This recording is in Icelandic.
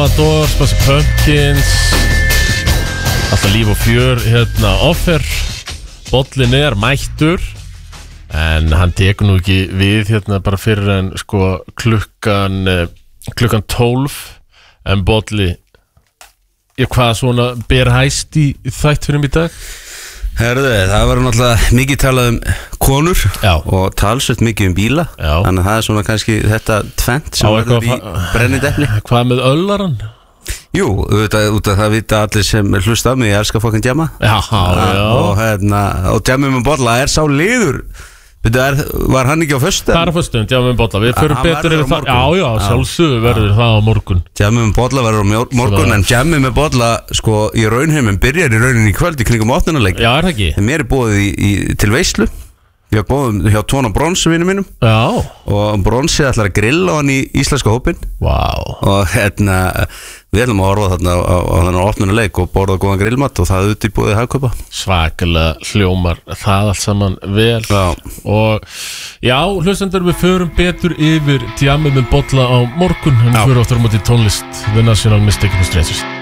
Amador, Smashing Pumpkins, alltaf líf og fjör, offer. Bollin mættur, en hann tekur nú ekki við bara fyrir en sko klukkan 12, en Bolli, hvað svona ber hæst í þættinum í dag? Herðu, það var náttúrulega mikið talað konur og talsveit mikið bíla. Þannig að það svona kannski þetta tvent sem verður í brennandi epli. Hvað með öllarann? Jú, út af það vita allir sem hlusta á mig, ég elska fucking djama. Og djamið með bolla sá liður. Var hann ekki á föstudaginn? Það á föstudaginn, djamið með bolla. Við förum betur yfir það. Já, sjálfsögðu verður það á morgun. Djamið með bolla verður á morgun, en djamið með bolla sko í raunheimum byrjar í rauninni í kvöld í kringum 8-leik. Já, það ekki? Mér boðið til veislu. Ég var bóðum hjá Tón og Brons vinnu mínum. Já. Og Bronsi ætlar að grilla á hann í íslenska hópin. Og við ætlum að horfa þarna á þennan opnuna leik og borða góðan grillmat og það út í búið Hagkaupa. Svakalega hljómar það allt saman vel. Og já, hlustendur, við förum betur yfir djamið með bolla á morgun, en við förum áttur á móti tónlist The National Mystic Strangers.